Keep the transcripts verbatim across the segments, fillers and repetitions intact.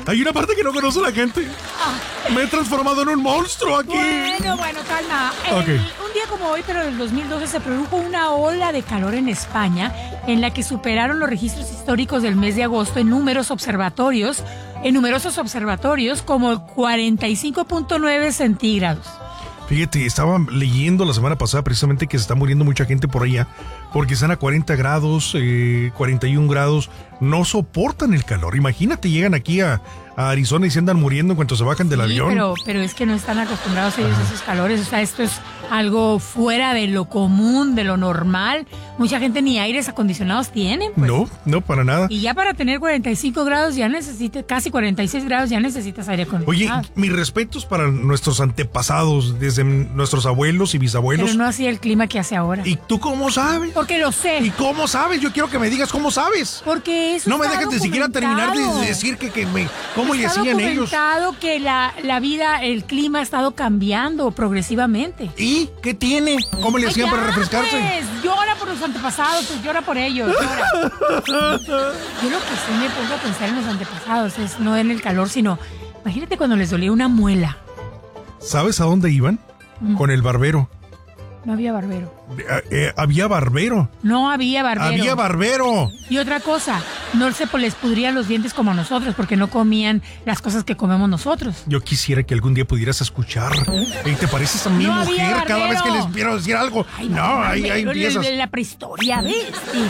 Hay una parte que no conoce la gente. Me he transformado en un monstruo aquí. Bueno, bueno, calma. El- Ok. Un día como hoy, pero del dos mil doce, se produjo una ola de calor en España en la que superaron los registros históricos del mes de agosto en números observatorios, en numerosos observatorios, como cuarenta y cinco punto nueve centígrados. Fíjate, estaba leyendo la semana pasada precisamente que se está muriendo mucha gente por allá porque están a cuarenta grados, eh, cuarenta y un grados, no soportan el calor. Imagínate, llegan aquí a, a Arizona y se andan muriendo en cuanto se bajan del Sí, avión. pero, pero es que no están acostumbrados ellos a esos calores. O sea, esto es algo fuera de lo común, de lo normal. Mucha gente ni aires acondicionados tienen. Pues. No, no, para nada. Y ya para tener cuarenta y cinco grados ya necesitas, casi cuarenta y seis grados ya necesitas aire Oye, acondicionado. mis respetos para nuestros antepasados, desde nuestros abuelos y bisabuelos. Pero no así el clima que hace ahora. ¿Y tú cómo sabes? Porque lo ¿Y sé. cómo sabes? Yo quiero que me digas cómo sabes. Porque eso No me está dejas ni siquiera terminar de documentado. decir que, que me, cómo le Está hacían ellos. documentado que la, la vida, el clima ha estado cambiando progresivamente. ¿Y qué tiene? ¿Cómo le Ay, hacían ya, para refrescarse? Pues, llora por los antepasados, pues llora por ellos, llora. Yo lo que sí me pongo a pensar en los antepasados es no en el calor, sino imagínate cuando les dolía una muela. ¿Sabes a dónde iban? Mm. Con el barbero. No había barbero. Eh, eh, había barbero. No había barbero. Había barbero. Y otra cosa, no se pues, les pudrían los dientes como a nosotros, porque no comían las cosas que comemos nosotros. Yo quisiera que algún día pudieras escuchar. Ey, ¿te pareces a mi No mujer había cada vez que barbero. les quiero decir algo? Ay, no, ahí, ahí barbero, empiezas. de la prehistoria, ¿ves? Sí.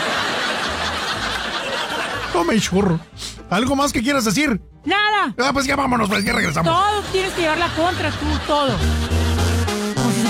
Come churro. ¿Algo más que quieras decir? Nada. Ah, pues ya vámonos, pues ya regresamos. Todo tienes que llevar la contra tú, todo.